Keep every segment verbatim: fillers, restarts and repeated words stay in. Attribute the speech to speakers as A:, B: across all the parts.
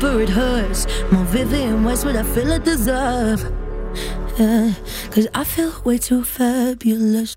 A: It hurts more vivid in ways what I feel I deserve. Yeah, cause I feel way too fabulous.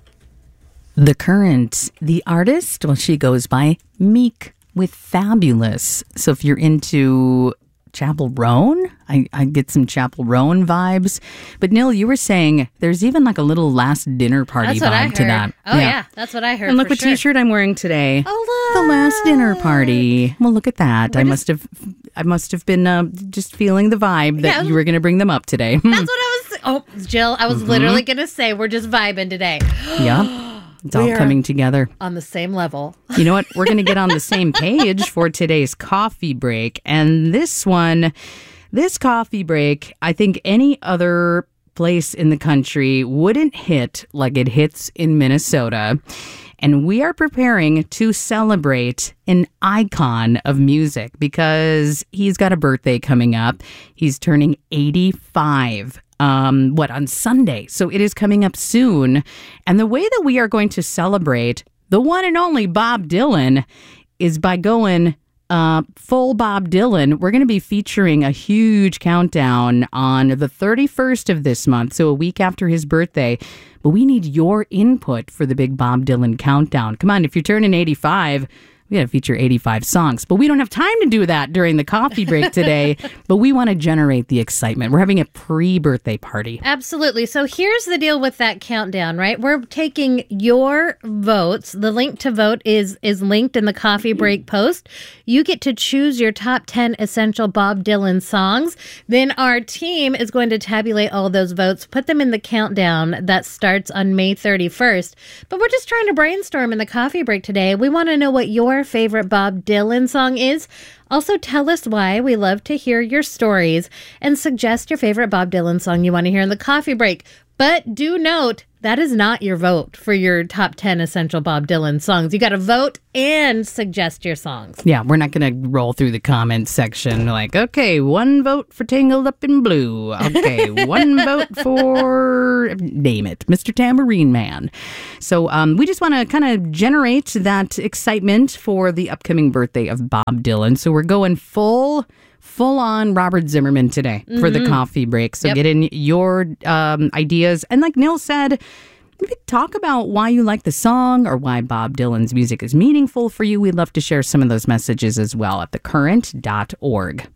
B: The Current, the artist, well, she goes by Meek with Fabulous. So if you're into Chapel Roan, I, I get some Chapel Roan vibes. But Neil, you were saying there's even like a little last dinner party vibe to that.
C: Oh yeah. yeah, that's what I heard.
B: And look
C: for
B: what
C: sure.
B: t-shirt I'm wearing today.
C: Oh
B: look, the
C: look.
B: last dinner party. Well, look at that.
C: We're
B: I
C: just,
B: must have, I must have been uh, just feeling the vibe that
C: yeah,
B: you were going to bring them up today.
C: That's what I was. Oh, Jill, I was mm-hmm. literally going to say we're just vibing today.
B: Yeah. It's all coming together.
C: On the same level.
B: You know what? We're going to get on the same page for today's coffee break. And this one, this coffee break, I think any other place in the country wouldn't hit like it hits in Minnesota. And we are preparing to celebrate an icon of music because he's got a birthday coming up. He's turning eighty-five. Um, what, on Sunday. So it is coming up soon. And the way that we are going to celebrate the one and only Bob Dylan is by going uh, full Bob Dylan. We're going to be featuring a huge countdown on the thirty-first of this month, so a week after his birthday. But we need your input for the big Bob Dylan countdown. Come on, if you're turning eighty-five, we got to feature eighty-five songs, but we don't have time to do that during the coffee break today, but we want to generate the excitement. We're having a pre-birthday party.
C: Absolutely. So here's the deal with that countdown, right? We're taking your votes. The link to vote is is linked in the coffee break post. You get to choose your top ten essential Bob Dylan songs. Then our team is going to tabulate all those votes, put them in the countdown that starts on May thirty-first. But we're just trying to brainstorm in the coffee break today. We want to know what your favorite Bob Dylan song is. Also, tell us why. We love to hear your stories and suggest your favorite Bob Dylan song you want to hear in the coffee break. But do note, that is not your vote for your top ten essential Bob Dylan songs. You got to vote and suggest your songs.
B: Yeah, we're not going to roll through the comments section like, okay, one vote for Tangled Up in Blue. Okay, one vote for, name it, Mister Tambourine Man. So um, we just want to kind of generate that excitement for the upcoming birthday of Bob Dylan. So we're going full... Full on Robert Zimmerman today mm-hmm. for the coffee break. So yep. Get in your um, ideas. And like Neil said, maybe talk about why you like the song or why Bob Dylan's music is meaningful for you. We'd love to share some of those messages as well at the current dot org.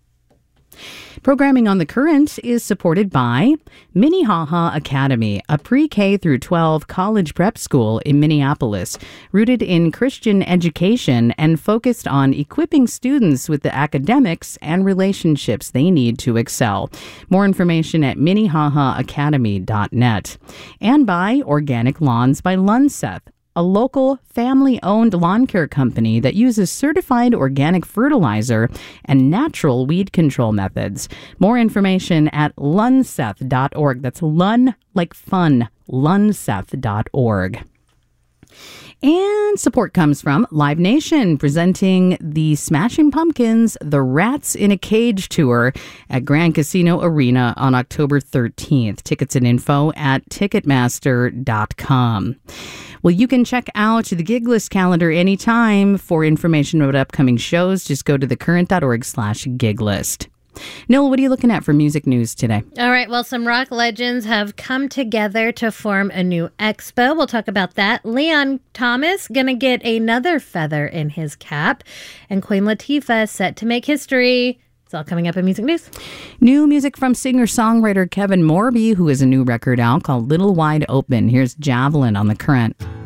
B: Programming on The Current is supported by Minnehaha Academy, a pre-K through twelve college prep school in Minneapolis, rooted in Christian education and focused on equipping students with the academics and relationships they need to excel. More information at minnehaha academy dot net. And by Organic Lawns by Lunseth, a local family-owned lawn care company that uses certified organic fertilizer and natural weed control methods. More information at lunseth dot org. That's Lun like fun, lunseth dot org. And support comes from Live Nation, presenting the Smashing Pumpkins' The Rats in a Cage tour at Grand Casino Arena on October thirteenth. Tickets and info at ticketmaster dot com. Well, you can check out the gig list calendar anytime. For information about upcoming shows, just go to thecurrent.org slash gig list. Neil, what are you looking at for music news today?
C: All right, well, some rock legends have come together to form a new expo. We'll talk about that. Leon Thomas going to get another feather in his cap. And Queen Latifah set to make history. It's all coming up in music news.
B: New music from singer-songwriter Kevin Morby, who has a new record out called Little Wide Open. Here's Javelin on The Current.